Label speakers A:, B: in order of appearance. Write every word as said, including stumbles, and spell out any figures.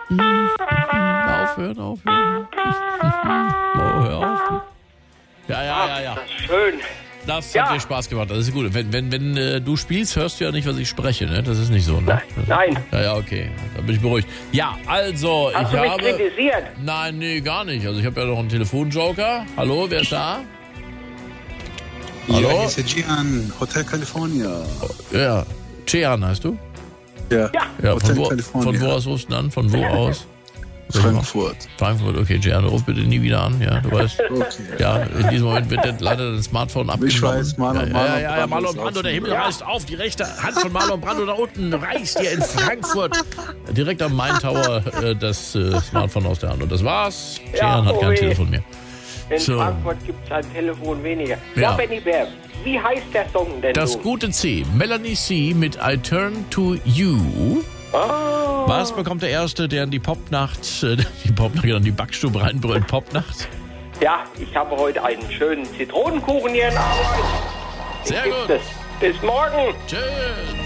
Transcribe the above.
A: Aufhören, aufhören. Oh, hör auf. Ja, ja, ja, ja.
B: Das ist schön.
A: Das
B: Ja.
A: hat dir Spaß gemacht, das ist gut. Wenn, wenn, wenn äh, du spielst, hörst du ja nicht, was ich spreche, ne? Das ist nicht so, ne?
B: Nein.
A: Ja, ja, okay. Da bin ich beruhigt. Ja, also,
B: Hast
A: ich
B: du mich
A: habe...
B: kritisiert?
A: Nein, nee, gar nicht. Also ich habe ja noch einen Telefonjoker. Hallo, wer ist da? Hallo?
C: Ja, hier ist der Gian, Hotel California.
A: Ja, Chean heißt du?
C: Ja,
B: Ja.
A: Ja,
C: Hotel
A: von wo,
C: California.
A: von wo aus rufst du an? Von wo aus?
C: Frankfurt.
A: Frankfurt, okay, Chean, ruf bitte nie wieder an, ja, du weißt.
C: Okay.
A: Ja, in diesem Moment wird dann leider dein Smartphone abgenommen.
C: Ich weiß, Marlon,
A: ja,
C: Marlon
A: ja, ja, ja,
C: Brando
A: Marlon
C: ist
A: Brando,
C: auch
A: der Himmel
B: schon-
A: reißt auf, die rechte Hand von Marlon Brando da unten reißt dir in Frankfurt direkt am Main Tower äh, das äh, Smartphone aus der Hand. Und das war's.
B: Ja,
A: Chean hat
B: oh
A: kein
B: weh.
A: Telefon mehr.
B: In
A: So.
B: Frankfurt gibt es ein Telefon weniger.
A: Ja.
B: Ja, Benny Bär, wie heißt der Song denn
A: Das
B: so?
A: gute C, Melanie C. mit I Turn to You.
B: Oh.
A: Was bekommt der Erste, der in die Popnacht, äh, die Popnacht, in die Backstube reinbrüllt, Popnacht?
B: Ja, ich habe heute einen schönen Zitronenkuchen hier in Arbeit.
A: Sehr
B: Den
A: gut.
B: gibt es. Bis morgen.
A: Tschüss.